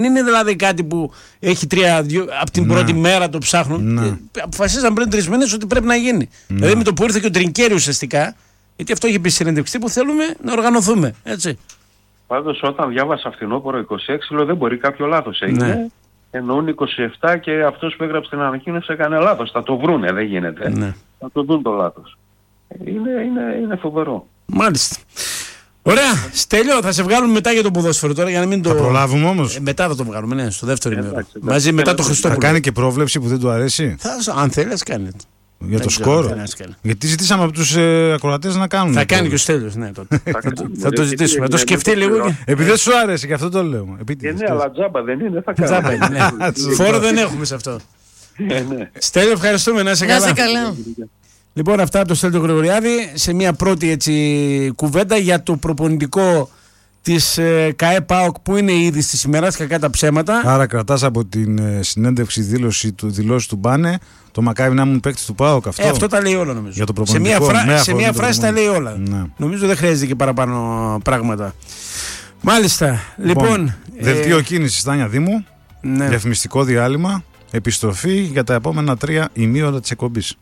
είναι δηλαδή κάτι που έχει από την πρώτη μέρα το ψάχνουν. Αποφασίσαν πριν 3 μήνες ότι πρέπει να γίνει. Δηλαδή με το που ήρθε και ο Τρινκέρι ουσιαστικά, γιατί αυτό είχε πει συνέντευξη που θέλουμε να οργανωθούμε. Έτσι. Πάντως όταν διάβασα φθινόπωρο 26, λέω δεν μπορεί, κάποιο λάθος έγινε. Ναι. Εννοούν 27 και αυτός που έγραψε την ανακοίνωση έκανε λάθος. Θα το βρούνε, δεν γίνεται. Ναι. Θα το δουν το λάθος. Είναι φοβερό. Μάλιστα. Ωραία. Στέλιο, θα σε βγάλουμε μετά για το ποδόσφαιρο τώρα για να μην το. Θα προλάβουμε όμως. Μετά θα το βγάλουμε, ναι, στο δεύτερο ημίωρο. Μαζί μετά το Χριστόπουλο. Θα κάνει και πρόβλεψη που δεν του αρέσει. Αν θέλει, ας κάνει. Για το σκορ. Γιατί ζητήσαμε από τους ακροατές να κάνουν. Θα κάνει και ο Στέλιος, ναι, τότε. Θα το ζητήσουμε. Θα το σκεφτεί λίγο. Επειδή δεν σου άρεσε και αυτό το λέω. Ναι, αλλά τζάμπα δεν είναι. Θα κάνουμε. Φόρο δεν έχουμε σε αυτό. Στέλιο, ευχαριστούμε. Να είσαι καλά. Λοιπόν, αυτά από τον Στέλιο Γρηγοριάδη σε μια πρώτη έτσι κουβέντα για το προπονητικό της ΚΑΕ ΠΑΟΚ που είναι ήδη στις ημέρας, κακά τα ψέματα. Άρα κρατάς από την συνέντευξη δηλώση του Μπάνε το μακάρι να ήμουν παίκτης του ΠΑΟΚ αυτό. Αυτό τα λέει όλα νομίζω. Για το προπονητικό, σε μια φράση τα λέει όλα. Ναι. Νομίζω δεν χρειάζεται και παραπάνω πράγματα. Μάλιστα. Λοιπόν δελτίο κίνησης Τάνια Δήμου. Ναι. Διαφημιστικό διάλειμμα. Επιστροφή για τα επόμενα 3 ημίωρα της εκπομπής.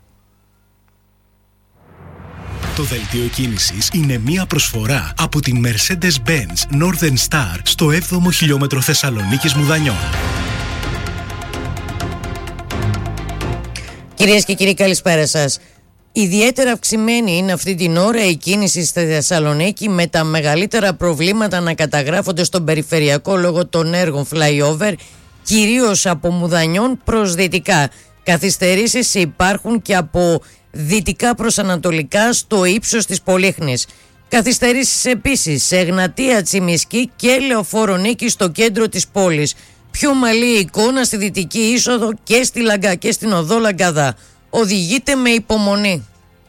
Το δελτίο κίνησης είναι μία προσφορά από την Mercedes-Benz Northern Star στο 7ο χιλιόμετρο Θεσσαλονίκης Μουδανιών. Κυρίες και κύριοι, καλησπέρα σας. Ιδιαίτερα αυξημένη είναι αυτή την ώρα η κίνηση στη Θεσσαλονίκη, με τα μεγαλύτερα προβλήματα να καταγράφονται στον περιφερειακό λόγω των έργων flyover, κυρίως από Μουδανιών προς δυτικά. Καθυστερήσεις υπάρχουν και από δυτικά προς ανατολικά στο ύψος της Πολύχνης. Καθυστερήσεις επίσης σε Εγνατία, Τσιμισκή και Λεωφόρο Νίκη στο κέντρο της πόλης. Πιο ομαλή εικόνα στη δυτική είσοδο και στη Λαγκά και στην οδό Λαγκαδά. Οδηγείτε με υπομονή.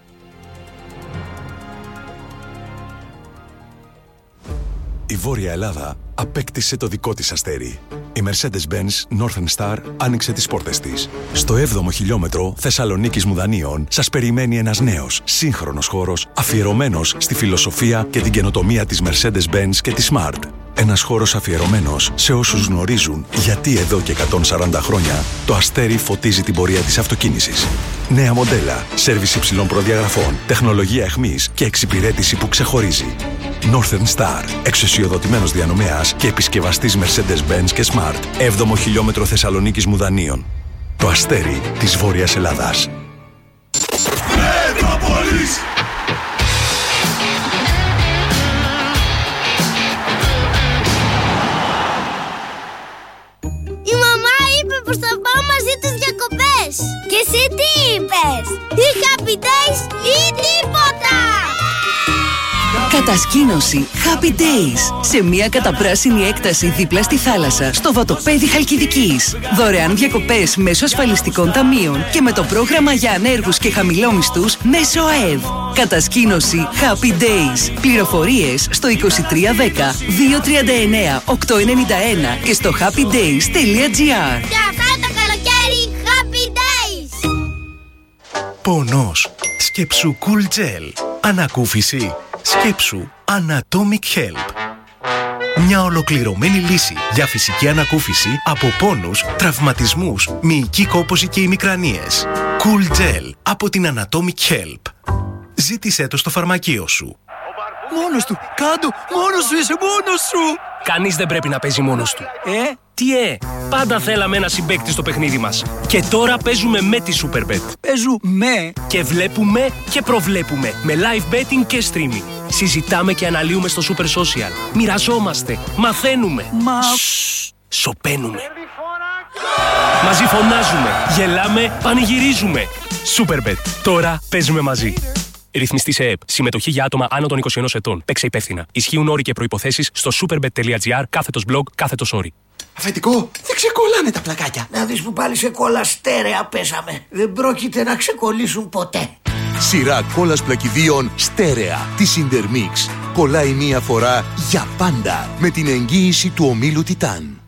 Η Βόρεια Ελλάδα απέκτησε το δικό της αστέρι. Η Mercedes-Benz Northern Star άνοιξε τις πόρτες της. Στο 7ο χιλιόμετρο Θεσσαλονίκης Μουδανίων σας περιμένει ένας νέος, σύγχρονος χώρος αφιερωμένος στη φιλοσοφία και την καινοτομία της Mercedes-Benz και της Smart. Ένας χώρος αφιερωμένος σε όσους γνωρίζουν γιατί εδώ και 140 χρόνια το αστέρι φωτίζει την πορεία της αυτοκίνησης. Νέα μοντέλα, σέρβις υψηλών προδιαγραφών, τεχνολογία εχμής και εξυπηρέτηση που ξεχωρίζει. Northern Star, εξουσιοδοτημένος διανομέας και επισκευαστής Mercedes-Benz και Smart. 7ο χιλιόμετρο Θεσσαλονίκης Μουδανίων. Το αστέρι της Βόρειας Ελλάδας. Η μαμά είπε πως θα πάω μαζί τις διακοπές. Και εσύ τι είπες? Ή Happy Days ή τίποτα. Κατασκήνωση Happy Days σε μια καταπράσινη έκταση δίπλα στη θάλασσα στο βατοπέδι Χαλκιδικής. Δωρεάν διακοπές μέσω ασφαλιστικών ταμείων και με το πρόγραμμα για ανέργους και χαμηλόμισθους μέσω ΑΕΔ. Κατασκήνωση Happy Days. Πληροφορίες στο 2310 239 891 και στο happydays.gr. Και αυτά το καλοκαίρι Happy Days. Πονός. Σκέψου Cool Gel. Ανακούφιση. Σκέψου Anatomic Help. Μια ολοκληρωμένη λύση για φυσική ανακούφιση από πόνους, τραυματισμούς, μυϊκή κόπωση και ημικρανίες. Cool Gel από την Anatomic Help. Ζήτησέ το στο φαρμακείο σου. Μόνος του! Κάντο! Μόνος σου! Είσαι μόνος σου! Κανείς δεν πρέπει να παίζει μόνος του. Τι πάντα θέλαμε ένα συμπαίκτη στο παιχνίδι μας. Και τώρα παίζουμε με τη Superbet. Παίζουμε! Και βλέπουμε και προβλέπουμε με live betting και streaming. Συζητάμε και αναλύουμε στο Super Social. Μοιραζόμαστε, μαθαίνουμε. Σωπαίνουμε. Μαζί φωνάζουμε, γελάμε, πανηγυρίζουμε. Superbet. Τώρα παίζουμε μαζί. Ρυθμιστή σε ΕΕΠ. Συμμετοχή για άτομα άνω των 21 ετών. Παίξε υπεύθυνα. Ισχύουν όροι και προϋποθέσεις στο superbet.gr/blog/όροι. Αφεντικό, δεν ξεκολλάνε τα πλακάκια. Να δεις που πάλι σε κόλλα στέρεα πέσαμε. Δεν πρόκειται να ξεκολλήσουν ποτέ. Σειρά κόλλας πλακιδίων στέρεα της Intermix. Κολλάει μία φορά για πάντα με την εγγύηση του ομίλου Titan.